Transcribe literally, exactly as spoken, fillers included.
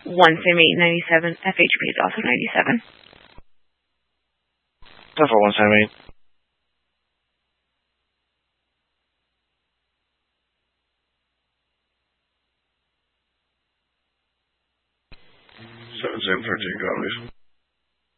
one Sim eight ninety-seven. F H P is also ninety-seven. ten four one Sim eight. seven Sim thirteen copies.